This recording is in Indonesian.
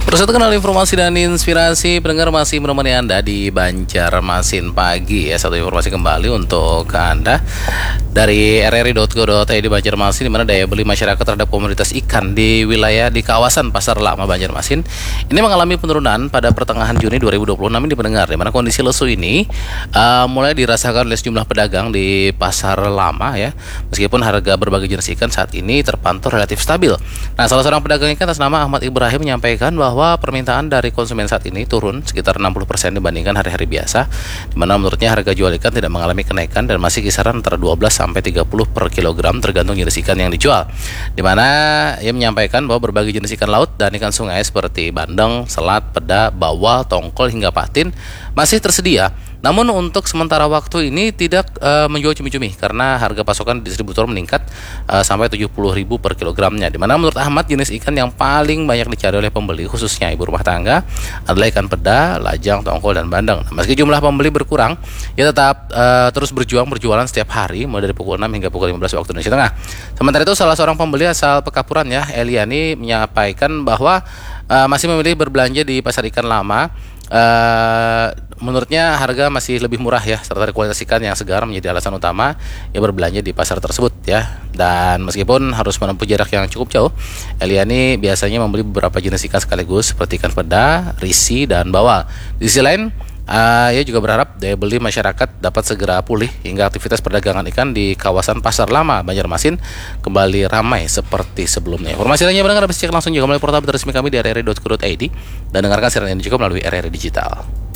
Bersatu kenal informasi dan inspirasi, pendengar masih menemani Anda di Banjarmasin Pagi ya. Satu informasi kembali untuk Anda dari rri.go.id Banjarmasin, di mana daya beli masyarakat terhadap komoditas ikan di wilayah di kawasan Pasar Lama Banjarmasin ini mengalami penurunan pada pertengahan Juni 2026 ini pendengar, di mana kondisi lesu ini mulai dirasakan oleh sejumlah pedagang di Pasar Lama ya. Meskipun harga berbagai jenis ikan saat ini terpantau relatif stabil. Nah, salah seorang pedagang ikan atas nama Ahmad Ibrahim menyampaikan bahwa permintaan dari konsumen saat ini turun sekitar 60% dibandingkan hari-hari biasa, di mana menurutnya harga jual ikan tidak mengalami kenaikan dan masih kisaran antara 12 sampai 30 per kilogram tergantung jenis ikan yang dijual. Di mana ia menyampaikan bahwa berbagai jenis ikan laut dan ikan sungai seperti bandeng, selat, peda, bawal, tongkol hingga patin masih tersedia. Namun untuk sementara waktu ini tidak menjual cumi-cumi karena harga pasokan distributor meningkat sampai 70.000 per kilogramnya. Dimana menurut Ahmad jenis ikan yang paling banyak dicari oleh pembeli khususnya ibu rumah tangga adalah ikan peda, lajang, tongkol, dan bandeng. Nah, meski jumlah pembeli berkurang, ia tetap terus berjualan setiap hari mulai dari pukul 6 hingga pukul 15 waktu Indonesia Tengah. Sementara itu salah seorang pembeli asal Pekapuran ya, Eliani, menyampaikan bahwa masih memilih berbelanja di pasar ikan lama. Menurutnya harga masih lebih murah ya, serta kualitas ikan yang segar menjadi alasan utama ia berbelanja di pasar tersebut ya. Dan meskipun harus menempuh jarak yang cukup jauh, Eliani biasanya membeli beberapa jenis ikan sekaligus seperti ikan peda, risi, dan bawal. Di sisi lain, ia juga berharap daya beli masyarakat dapat segera pulih hingga aktivitas perdagangan ikan di kawasan Pasar Lama Banjarmasin kembali ramai seperti sebelumnya. Informasi lainnya pendengar bisa cek langsung juga melalui portal resmi kami di rri.go.id dan dengarkan siaran ini juga melalui RRI Digital.